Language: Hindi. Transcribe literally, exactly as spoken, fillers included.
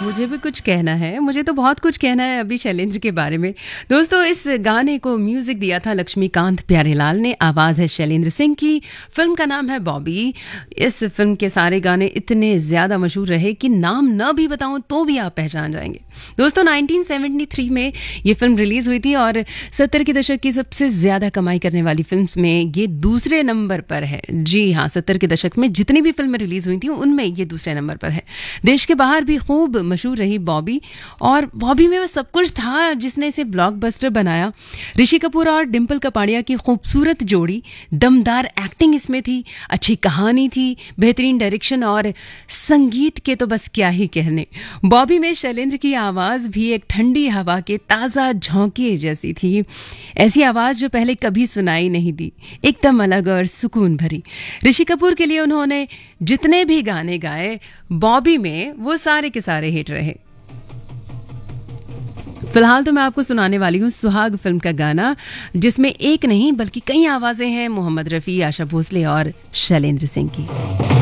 मुझे भी कुछ कहना है, मुझे तो बहुत कुछ कहना है अभी शैलेंद्र के बारे में। दोस्तों, इस गाने को म्यूजिक दिया था लक्ष्मीकांत प्यारेलाल ने, आवाज़ है शैलेंद्र सिंह की, फिल्म का नाम है बॉबी। इस फिल्म के सारे गाने इतने ज़्यादा मशहूर रहे कि नाम न भी बताऊं तो भी आप पहचान जाएंगे। दोस्तों, उन्नीस सौ तिहत्तर में ये फिल्म रिलीज़ हुई थी और सत्तर के दशक की सबसे ज़्यादा कमाई करने वाली फिल्म में ये दूसरे नंबर पर है। जी हाँ, सत्तर के दशक में जितनी भी फिल्में रिलीज़ हुई थी उनमें ये दूसरे नंबर पर है। देश के बाहर भी खूब मशहूर रही बॉबी, और बॉबी में वो सब कुछ था जिसने इसे ब्लॉकबस्टर बनाया। ऋषि कपूर और डिम्पल कपाड़िया की खूबसूरत जोड़ी, दमदार एक्टिंग इसमें थी, अच्छी कहानी थी, बेहतरीन डायरेक्शन और संगीत के तो बस क्या ही कहने। बॉबी में शैलेंद्र की आवाज़ भी एक ठंडी हवा के ताज़ा झोंके जैसी थी, ऐसी आवाज़ जो पहले कभी सुनाई नहीं दी, एकदम अलग और सुकून भरी। ऋषि कपूर के लिए उन्होंने जितने भी गाने गाए बॉबी में, वो सारे के सारे हिट रहे। फिलहाल तो मैं आपको सुनाने वाली हूँ सुहाग फिल्म का गाना, जिसमें एक नहीं बल्कि कई आवाजें हैं मोहम्मद रफ़ी, आशा भोसले और शैलेंद्र सिंह की।